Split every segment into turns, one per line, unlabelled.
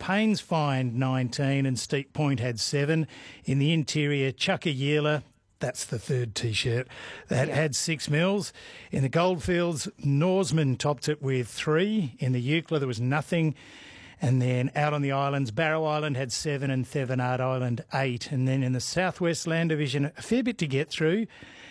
Payne's Find 19 and Steep Point had 7. In the interior, Chuckayeela, that's the third T-shirt, that had 6 mils. In the Goldfields, Norseman topped it with 3. In the Eucla, there was nothing. And then out on the islands, Barrow Island had 7 and Thevenard Island 8. And then in the Southwest Land Division, a fair bit to get through.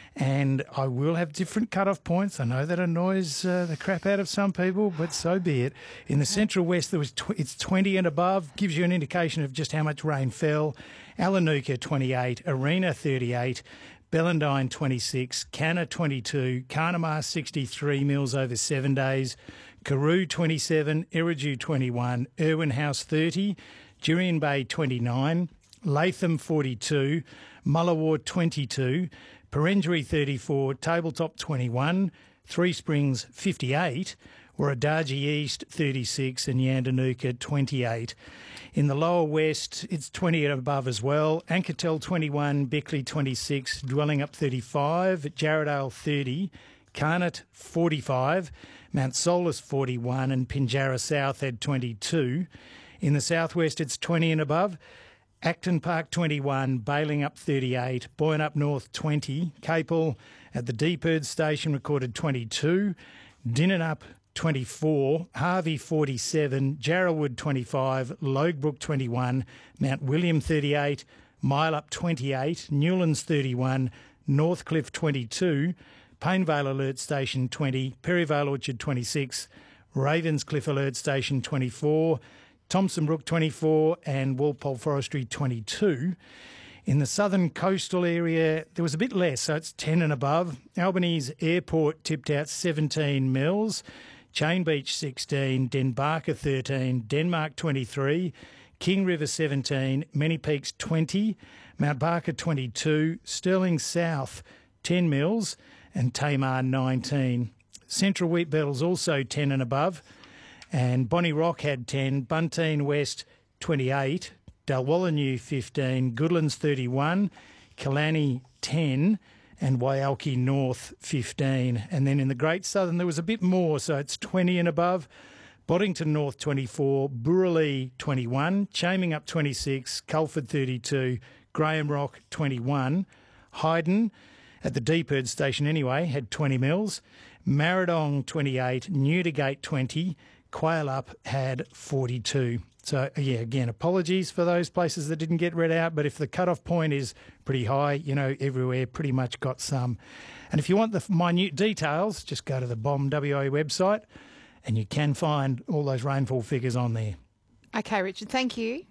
And I will have different cut-off points. I know that annoys the crap out of some people, but so be it. In the Central West, there was it's 20 and above, gives you an indication of just how much rain fell. Alanuka 28, Arena 38, Bellendine 26, Canna 22, Carnamah 63 mils over 7 days, Karoo 27, Eridu 21, Irwin House 30, Jurien Bay 29, Latham 42, Mullawar 22, Perenjori 34, Tabletop 21, Three Springs 58, Warradaji East 36 and Yandanuka 28. In the lower west, it's 20 and above as well. Ankertel 21, Bickley 26, Dwellingup 35, Jarrahdale 30, Carnot 45, Mount Solus 41 and Pinjarra South had 22. In the southwest, it's 20 and above. Acton Park 21, Balingup 38, Boynup North 20, Capel at the Deeperd station recorded 22, Dinninup 24, Harvey 47, Jarrawood 25, Logebrook 21, Mount William 38, Mileup 28, Newlands 31, Northcliffe 22, Painvale Alert Station 20, Perryvale Orchard 26, Ravenscliffe Alert Station 24, Thompson Brook 24 and Walpole Forestry 22. In the southern coastal area, there was a bit less, so it's 10 and above. Albanese Airport tipped out 17 mils, Chain Beach 16, Denbarker 13, Denmark 23, King River 17, Many Peaks 20, Mount Barker 22, Stirling South 10 mils and Tamar 19. Central Wheatbells also 10 and above. And Bonnie Rock had 10, Bunteen West 28, Dalwallinu 15, Goodlands 31, Killarney 10 and Waialki North 15. And then in the Great Southern there was a bit more, so it's 20 and above. Boddington North 24, Burralee 21, Chaming Up 26, Culford 32, Graham Rock 21, Hyden at the Deeperd station anyway had 20 mils, Marradong 28, Newdigate 20, Quail had 42. So, yeah, again, apologies for those places that didn't get read out, but if the cut-off point is pretty high, you know, everywhere pretty much got some. And if you want the minute details, just go to the BOM WA website and you can find all those rainfall figures on there.
Okay, Richard, thank you.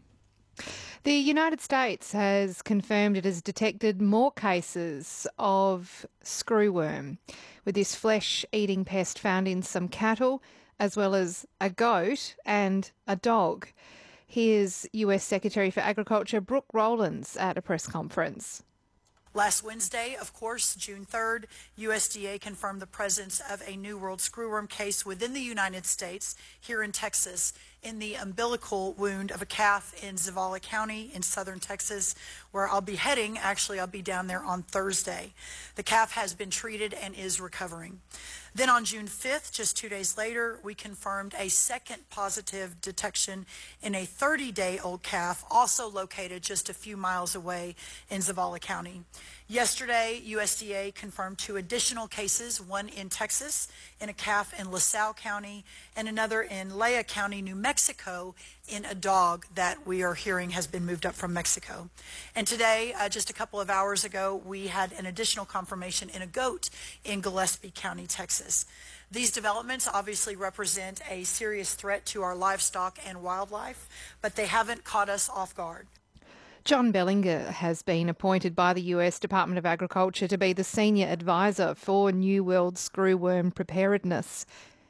The United States has confirmed it has detected more cases of screwworm, with this flesh-eating pest found in some cattle, as well as a goat and a dog. Here's US Secretary for Agriculture Brooke Rowlands at a press conference.
Last Wednesday, of course, June 3rd, USDA confirmed the presence of a New World screwworm case within the United States here in Texas in the umbilical wound of a calf in Zavala County in southern Texas, where I'll be heading. Actually, I'll be down there on Thursday. The calf has been treated and is recovering. Then on June 5th, just 2 days later, we confirmed a second positive detection in a 30-day-old calf, also located just a few miles away in Zavala County. Yesterday, USDA confirmed 2 additional cases, one in Texas, in a calf in LaSalle County, and another in Lea County, New Mexico, in a dog that we are hearing has been moved up from Mexico. And today, just a couple of hours ago, we had an additional confirmation in a goat in Gillespie County, Texas. These developments obviously represent a serious threat to our livestock and wildlife, but they haven't caught us off guard.
John Bellinger has been appointed by the US Department of Agriculture to be the senior advisor for New World screwworm preparedness.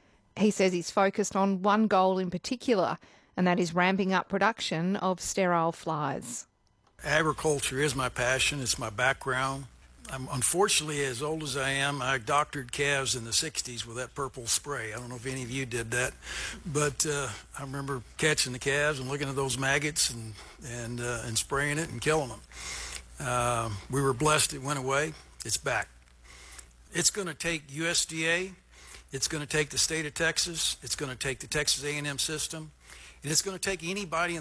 He says he's focused on one goal in particular, and that is ramping up production of sterile flies.
Agriculture is my passion. It's my background. I'm unfortunately, as old as I am, I doctored calves in the 60s with that purple spray. I don't know if any of you did that, but I remember catching the calves and looking at those maggots and spraying it and killing them. We were blessed it went away. It's back. It's going to take USDA. It's going to take the state of Texas. It's going to take the Texas A&M system. And it's going to take anybody in